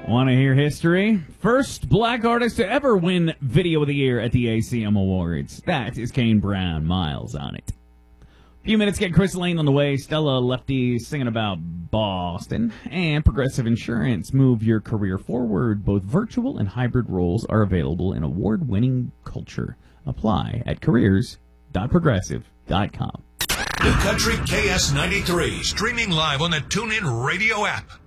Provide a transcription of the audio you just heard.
Want to hear history? First black artist to ever win Video of the Year at the ACM Awards. That is Kane Brown. Miles on it. A few minutes, get Chris Lane on the way. Stella Lefty singing about Boston. And Progressive Insurance. Move your career forward. Both virtual and hybrid roles are available in award-winning culture. Apply at careers.progressive.com. New Country KS93, streaming live on the TuneIn Radio app.